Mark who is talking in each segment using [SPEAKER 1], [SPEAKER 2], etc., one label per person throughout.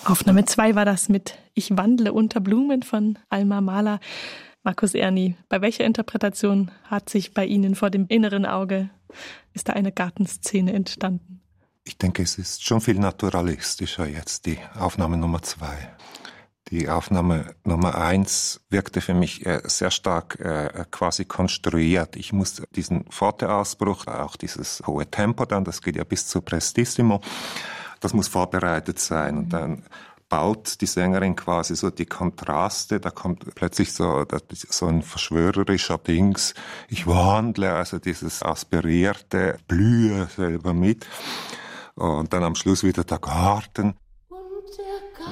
[SPEAKER 1] Aufnahme 2 war das mit Ich wandle unter Blumen von Alma Mahler. Markus Erni, bei welcher Interpretation hat sich bei Ihnen vor dem inneren Auge, ist da eine Gartenszene entstanden?
[SPEAKER 2] Ich denke, es ist schon viel naturalistischer jetzt, die Aufnahme Nummer 2. Die Aufnahme Nummer 1 wirkte für mich sehr stark quasi konstruiert. Ich musste diesen Forte-Ausbruch, auch dieses hohe Tempo dann, das geht ja bis zu Prestissimo, das muss vorbereitet sein. Und dann baut die Sängerin quasi so die Kontraste, da kommt plötzlich so ein verschwörerischer Dings, ich wandle, also dieses aspirierte, blühe selber mit. Und dann am Schluss wieder der Garten.
[SPEAKER 3] Und der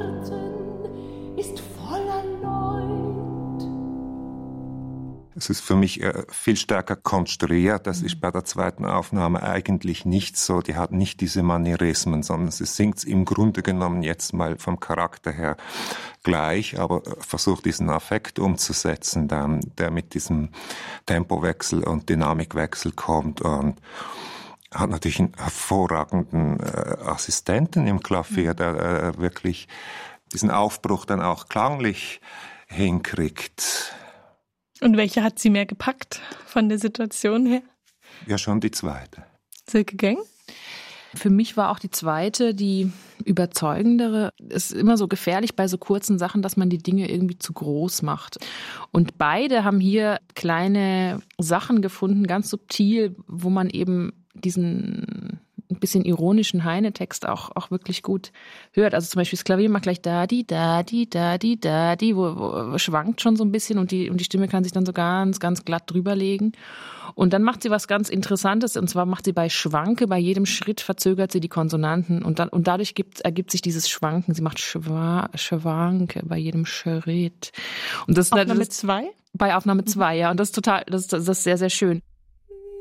[SPEAKER 3] Garten ist voller Leut.
[SPEAKER 2] Es ist für mich viel stärker konstruiert. Das ist bei der zweiten Aufnahme eigentlich nicht so. Die hat nicht diese Manierismen, sondern sie singt im Grunde genommen jetzt mal vom Charakter her gleich, aber versucht diesen Affekt umzusetzen, dann, der mit diesem Tempowechsel und Dynamikwechsel kommt, und hat natürlich einen hervorragenden Assistenten im Klavier, der wirklich diesen Aufbruch dann auch klanglich hinkriegt.
[SPEAKER 1] Und welche hat Sie mehr gepackt von der Situation her?
[SPEAKER 2] Ja, schon die zweite.
[SPEAKER 1] Silke Geng?
[SPEAKER 4] Für mich war auch die zweite die überzeugendere. Es ist immer so gefährlich bei so kurzen Sachen, dass man die Dinge irgendwie zu groß macht. Und beide haben hier kleine Sachen gefunden, ganz subtil, wo man eben diesen ein bisschen ironischen Heine-Text auch wirklich gut hört. Also zum Beispiel das Klavier macht gleich da-di, da-di, da-di, da-di, wo schwankt schon so ein bisschen und die Stimme kann sich dann so ganz, ganz glatt drüberlegen. Und dann macht sie was ganz Interessantes, und zwar macht sie bei Schwanke, bei jedem Schritt verzögert sie die Konsonanten und dadurch ergibt sich dieses Schwanken. Sie macht Schwanke bei jedem Schritt. Und das
[SPEAKER 1] Aufnahme 2?
[SPEAKER 4] Bei Aufnahme 2, ja. Und das ist sehr, sehr schön.